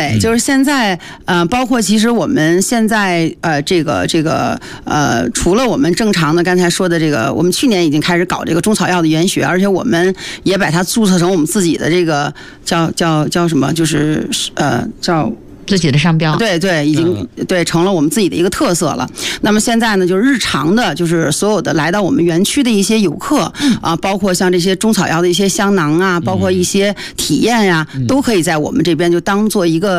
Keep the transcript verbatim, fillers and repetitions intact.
对，就是现在呃，包括其实我们现在呃，这个这个呃，除了我们正常的刚才说的这个，我们去年已经开始搞这个中草药的研学，而且我们也把它注册成我们自己的这个叫叫叫什么，就是呃叫。 自己的商标， 对对，已经、嗯、对成了我们自己的一个特色了。那么现在呢，就是日常的，就是所有的来到我们园区的一些游客、嗯、啊，包括像这些中草药的一些香囊啊，包括一些体验呀、啊嗯，都可以在我们这边就当做一个。